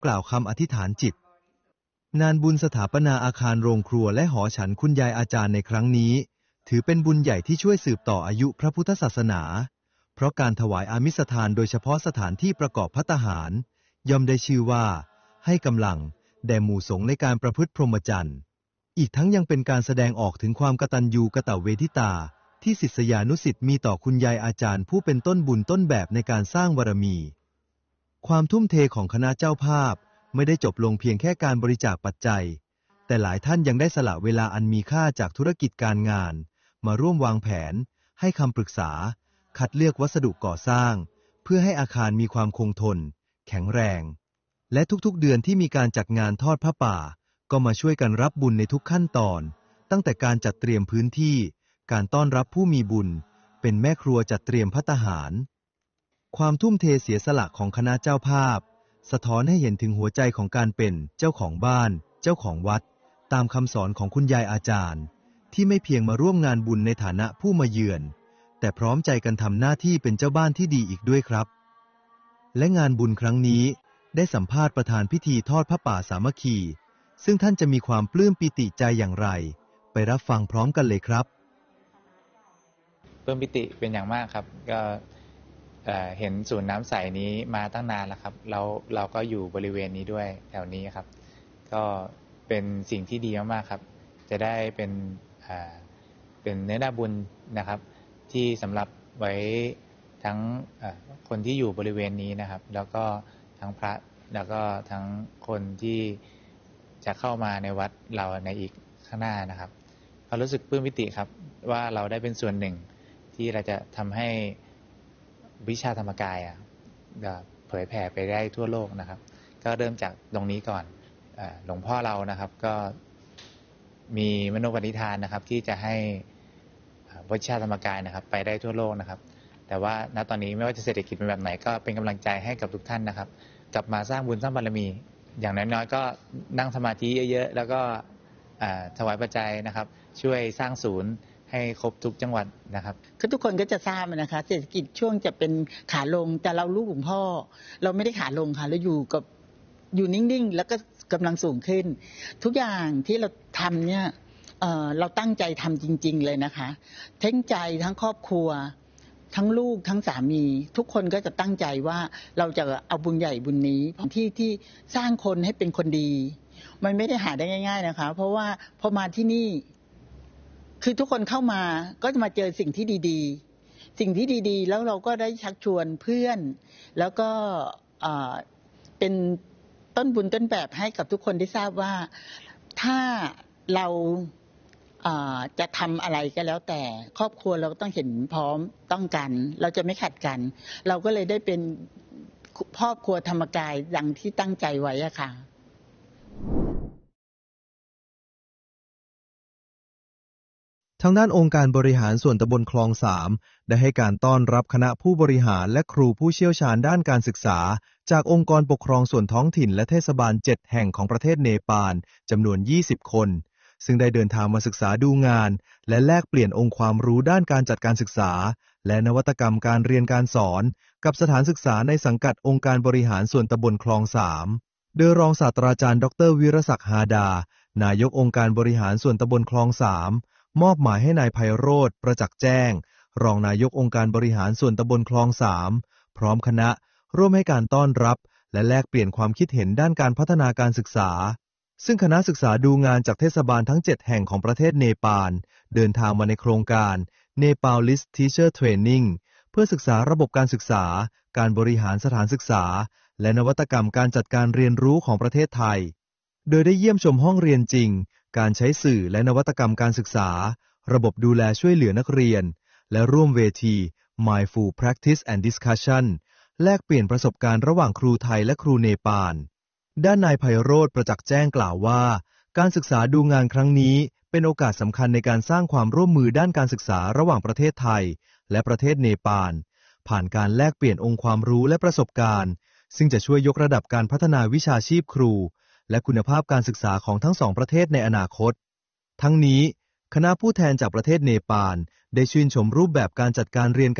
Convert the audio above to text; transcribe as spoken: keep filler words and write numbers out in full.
กล่าวคำอธิษฐานจิตงานบุญสถาปนาอาคารโรงครัวและหอฉันคุณยายอาจารย์ในครั้งนี้ถือเป็นบุญใหญ่ที่ช่วยสืบต่ออายุพระพุทธศาสนาเพราะการถวายอามิสทานโดยเฉพาะสถานที่ประกอบภัตตาหารย่อมได้ชื่อว่าให้กำลังแด่หมู่สงฆ์ในการประพฤติพรหมจรรย์อีกทั้งยังเป็นการแสดงออกถึงความกตัญญูกตเวทิตาที่ศิษยานุศิษย์มีต่อคุณยายอาจารย์ผู้เป็นต้นบุญต้นแบบในการสร้างบารมีความทุ่มเทของคณะเจ้าภาพไม่ได้จบลงเพียงแค่การบริจาคปัจจัยแต่หลายท่านยังได้สละเวลาอันมีค่าจากธุรกิจการงานมาร่วมวางแผนให้คำปรึกษาคัดเลือกวัสดุก่อสร้างเพื่อให้อาคารมีความคงทนแข็งแรงและทุกๆเดือนที่มีการจัดงานทอดผ้าป่าก็มาช่วยกันรับบุญในทุกขั้นตอนตั้งแต่การจัดเตรียมพื้นที่การต้อนรับผู้มีบุญเป็นแม่ครัวจัดเตรียมภัตตาหารความทุ่มเทเสียสละของคณะเจ้าภาพสะท้อนให้เห็นถึงหัวใจของการเป็นเจ้าของบ้านเจ้าของวัดตามคำสอนของคุณยายอาจารย์ที่ไม่เพียงมาร่วมงานบุญในฐานะผู้มาเยือนแต่พร้อมใจกันทำหน้าที่เป็นเจ้าบ้านที่ดีอีกด้วยครับและงานบุญครั้งนี้ได้สัมภาษณ์ประธานพิธีทอดผ้าป่าสามัคคีซึ่งท่านจะมีความปลื้มปิติใจอย่างไรไปรับฟังพร้อมกันเลยครับปลื้มปิติเป็นอย่างมากครับก็เห็นศูนย์น้ำใสนี้มาตั้งนานแล้วครับเราเราก็อยู่บริเวณนี้ด้วยแถวนี้ครับก็เป็นสิ่งที่ดีมากๆครับจะได้เป็นเป็นเนื้อนาบุญนะครับที่สำหรับไว้ทั้งคนที่อยู่บริเวณนี้นะครับแล้วก็ทั้งพระแล้วก็ทั้งคนที่จะเข้ามาในวัดเราในอีกข้างหน้านะครับก็รู้สึกปลื้มปิติครับว่าเราได้เป็นส่วนหนึ่งที่เราจะทำให้วิชาธรรมกายอ่ะเผยแผ่ไปได้ทั่วโลกนะครับก็เริ่มจากตรงนี้ก่อนหลวงพ่อเรานะครับก็มีมโนปณิธานนะครับที่จะให้วิชาธรรมกายนะครับไปได้ทั่วโลกนะครับแต่ว่าณตอนนี้ไม่ว่าจะเศรษฐกิจเป็นแบบไหนก็เป็นกำลังใจให้กับทุกท่านนะครับกลับมาสร้างบุญสร้างบารมีอย่างน้อยๆก็นั่งสมาธิเยอะๆแล้วก็ถวายปัจจัยนะครับช่วยสร้างศูนย์ให้ครบทุกจังหวัดนะครับคือทุกคนก็จะทราบนะคะเศรษฐกิจช่วงจะเป็นขาลงแต่เราลูกหลวงพ่อเราไม่ได้ขาลงค่ะเราอยู่กับอยู่นิ่งๆแล้วก็กำลังสูงขึ้นทุกอย่างที่เราทำเนี่ย เอ่อ เราตั้งใจทำจริงๆเลยนะคะเทั้งใจทั้งครอบครัวทั้งลูกทั้งสามีทุกคนก็จะตั้งใจว่าเราจะเอาบุญใหญ่บุญนี้ที่ที่สร้างคนให้เป็นคนดีมันไม่ได้หาได้ง่ายๆนะคะเพราะว่าพอมาที่นี่คือทุกคนเข้ามาก็จะมาเจอสิ่งที่ดีๆสิ่งที่ดีๆแล้วเราก็ได้ชักชวนเพื่อนแล้วก็เป็นต้นบุญต้นแบบให้กับทุกคนได้ทราบว่าถ้าเราจะทำอะไรก็แล้วแต่ครอบครัวเราต้องเห็นพร้อมต้องกันเราจะไม่ขัดกันเราก็เลยได้เป็นครอบครัวธรรมกายดังที่ตั้งใจไว้อะค่ะทางด้านองค์การบริหารส่วนตำบลคลองสามได้ให้การต้อนรับคณะผู้บริหารและครูผู้เชี่ยวชาญด้านการศึกษาจากองค์กรปกครองส่วนท้องถิ่นและเทศบาลเจ็ดแห่งของประเทศเนปาลจำนวนยี่สิบคนซึ่งได้เดินทางมาศึกษาดูงานและแลกเปลี่ยนองค์ความรู้ด้านการจัดการศึกษาและนวัตกรรมการเรียนการสอนกับสถานศึกษาในสังกัดองค์การบริหารส่วนตำบลคลองสามโดยรองศาสตราจารย์ดรวิรศักดิ์ฮาดานายกองค์การบริหารส่วนตำบลคลองสามมอบหมายให้นายไพโรจน์ประจักษ์แจ้งรองนายกองค์การบริหารส่วนตำบลคลองสามพร้อมคณะร่วมให้การต้อนรับและแลกเปลี่ยนความคิดเห็นด้านการพัฒนาการศึกษาซึ่งคณะศึกษาดูงานจากเทศบาลทั้งเจ็ดแห่งของประเทศเนปาลเดินทางมาในโครงการ Nepalese Teacher Training เพื่อศึกษาระบบการศึกษาการบริหารสถานศึกษาและนวัตกรรมการจัดการเรียนรู้ของประเทศไทยโดยได้เยี่ยมชมห้องเรียนจริงการใช้สื่อและนวัตกรรมการศึกษาระบบดูแลช่วยเหลือนักเรียนและร่วมเวที Mindful Practice and Discussion แลกเปลี่ยนประสบการณ์ระหว่างครูไทยและครูเนปาลด้านนายไพโรจน์ประจักษ์แจ้งกล่าวว่าการศึกษาดูงานครั้งนี้เป็นโอกาสสำคัญในการสร้างความร่วมมือด้านการศึกษาระหว่างประเทศไทยและประเทศเนปาลผ่านการแลกเปลี่ยนองค์ความรู้และประสบการณ์ซึ่งจะช่วยยกระดับการพัฒนาวิชาชีพครูและคุณภาพการศึกษาของทั้งสองประเทศในอนาคตทั้งนี้คณะผู้แทนจากประเทศเนปาลได้ชื่นชมรูปแบบการจัดการเรียน